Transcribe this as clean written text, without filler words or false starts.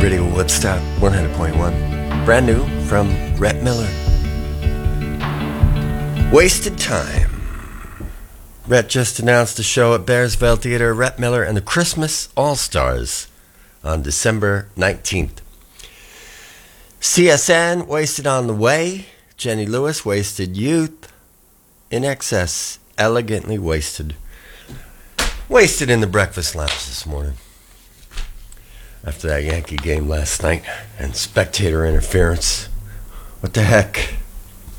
Radio Woodstock 100.1. Brand new from Rhett Miller. Wasted Time. Rhett just announced a show at Bearsville Theater, Rhett Miller and the Christmas All-Stars on December 19th. CSN, Wasted on the Way. Jenny Lewis, Wasted Youth. In Excess, Elegantly Wasted. Wasted in the breakfast lounge this morning. After that Yankee game last night and spectator interference. What the heck?